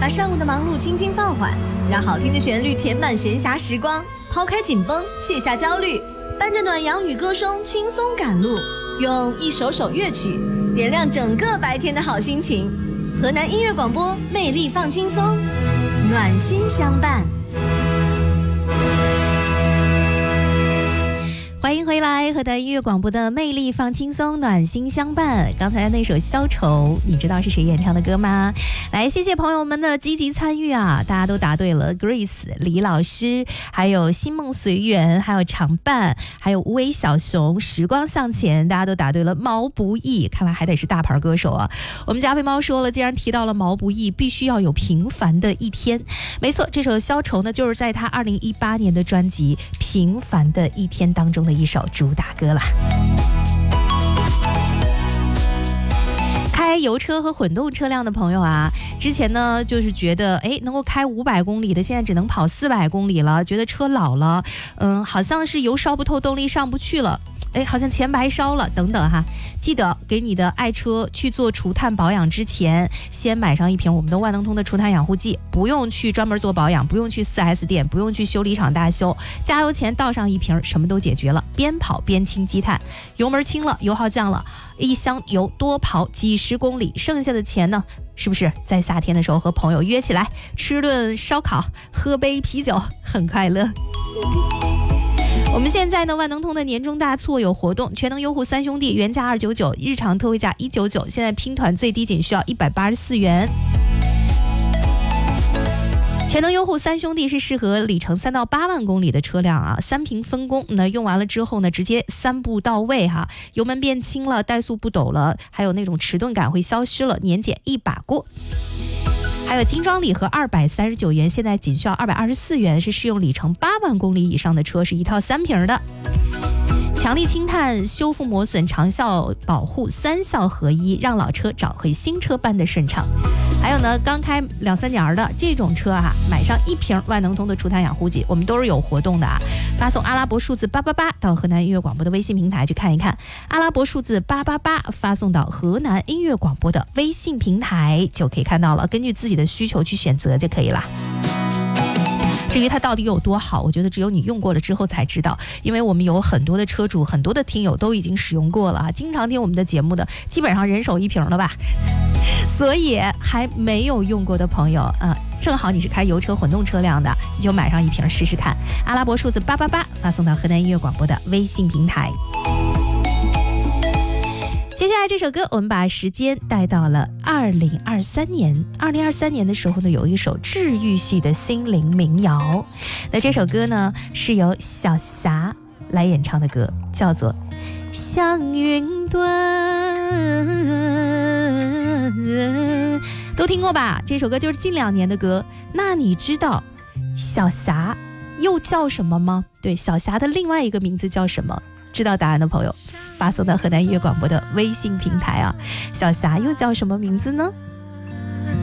把上午的忙碌轻轻放缓，让好听的旋律填满闲暇时光，抛开紧绷，卸下焦虑，伴着暖阳与歌声轻松赶路，用一首首乐曲点亮整个白天的好心情。河南音乐广播，魅力放轻松，暖心相伴。欢迎回来，河南音乐广播的魅力放轻松，暖心相伴。刚才那首消愁，你知道是谁演唱的歌吗？来，谢谢朋友们的积极参与啊！大家都答对了 ，Grace 李老师，还有星梦随缘，还有常伴，还有无尾小熊，时光向前，大家都答对了。毛不易，看来还得是大牌歌手啊！我们加菲猫说了，既然提到了毛不易，必须要有平凡的一天。没错，这首消愁呢，就是在他2018年的专辑《平凡的一天》当中的一首主打歌了。开油车和混动车辆的朋友啊，之前呢就是觉得能够开500公里的，现在只能跑400公里了，觉得车老了，好像是油烧不透，动力上不去了，好像钱白烧了等等哈。记得给你的爱车去做除碳保养之前，先买上一瓶我们的万能通的除碳养护剂，不用去专门做保养，不用去 4S 店，不用去修理厂大修，加油前倒上一瓶，什么都解决了，边跑边清积碳，油门轻了，油耗降了，一箱油多跑几十公里，剩下的钱呢，是不是在夏天的时候和朋友约起来吃顿烧烤，喝杯啤酒，很快乐。我们现在呢，万能通的年终大促有活动，全能优护3兄弟原价299，日常特惠价199，现在拼团最低仅需要184元。全能优护3兄弟是适合里程3到8万公里的车辆啊，3瓶分工，那用完了之后呢，直接3步到位哈，油门变轻了，怠速不抖了，还有那种迟钝感会消失了，年检一把过。还有精装礼盒239元，现在仅需要224元，是适用里程8万公里以上的车，是一套3瓶的。强力轻碳修复磨损长效保护3效合一，让老车找回新车般的顺畅。还有呢，刚开2-3年的这种车啊，买上1瓶万能通的除碳养护剂，我们都是有活动的啊！发送阿拉伯数字888到河南音乐广播的微信平台去看一看，阿拉伯数字888发送到河南音乐广播的微信平台就可以看到了，根据自己的需求去选择就可以了。至于它到底有多好，我觉得只有你用过了之后才知道，因为我们有很多的车主，很多的听友都已经使用过了啊，经常听我们的节目的，基本上人手1瓶了吧。所以还没有用过的朋友啊，正好你是开油车混动车辆的，你就买上1瓶试试看。阿拉伯数字888发送到河南音乐广播的微信平台。接下来这首歌，我们把时间带到了2023年。2023年的时候呢，有一首治愈系的心灵民谣。那这首歌呢，是由小霞来演唱的歌，叫做《像云端》。都听过吧？这首歌就是近2年的歌。那你知道小霞又叫什么吗？对，小霞的另外一个名字叫什么？知道答案的朋友发送到河南音乐广播的微信平台啊。小霞又叫什么名字呢？